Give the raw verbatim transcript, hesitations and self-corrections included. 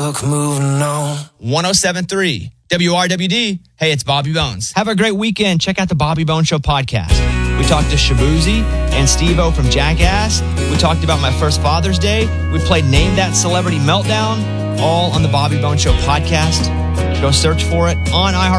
look, moving on. one oh seven point three W R W D. Hey, it's Bobby Bones. Have a great weekend. Check out the Bobby Bones Show podcast. We talked to Shabuzi and Steve-O from Jackass. We talked about my first Father's Day. We played Name That Celebrity Meltdown, all on the Bobby Bones Show podcast. Go search for it on iHeart.